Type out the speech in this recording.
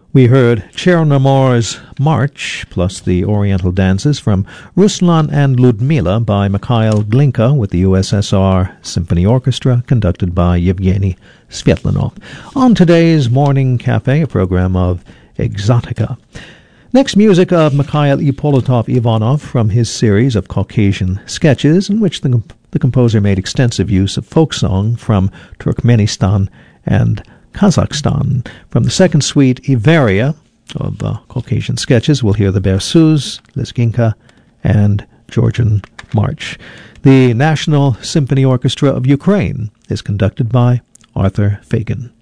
We heard Chernomor's March, plus the Oriental Dances from Ruslan and Ludmila by Mikhail Glinka with the USSR Symphony Orchestra, conducted by Yevgeny Svetlanov. On today's Morning Cafe, a program of Exotica. Next, music of Mikhail Ippolitov-Ivanov from his series of Caucasian sketches, in which the composer made extensive use of folk song from Turkmenistan and Kazakhstan. From the second suite, Iveria, of Caucasian sketches, we'll hear the Berceuse, Lezginka, and Georgian March. The National Symphony Orchestra of Ukraine is conducted by Arthur Fagan.